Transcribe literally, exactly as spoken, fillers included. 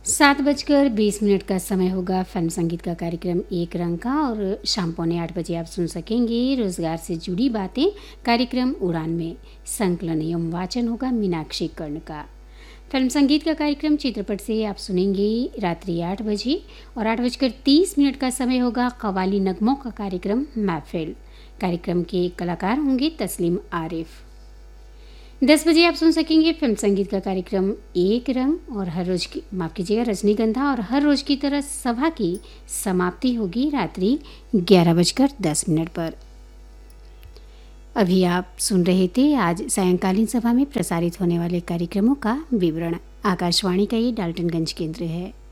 सात बजकर बीस मिनट का समय होगा। फिल्म संगीत का कार्यक्रम एक रंग का और शाम पौने आठ बजे आप सुन सकेंगे रोजगार से जुड़ी बातें। कार्यक्रम उड़ान में संकलन एवं वाचन होगा मीनाक्षी कर्ण का। फिल्म संगीत का कार्यक्रम चित्रपट से आप सुनेंगे रात्रि आठ बजे और आठ बजकर तीस मिनट का समय होगा कवाली नगमों का कार्यक्रम महफिल। कार्यक्रम के कलाकार होंगे तस्लीम आरिफ। दस बजे आप सुन सकेंगे फिल्म संगीत का कार्यक्रम एक रंग और हर रोज की माफ कीजिएगा रजनीगंधा और हर रोज की तरह सभा की समाप्ति होगी रात्रि ग्यारह बजकर दस मिनट पर। अभी आप सुन रहे थे आज सायंकालीन सभा में प्रसारित होने वाले कार्यक्रमों का विवरण। आकाशवाणी का ये डाल्टनगंज केंद्र है।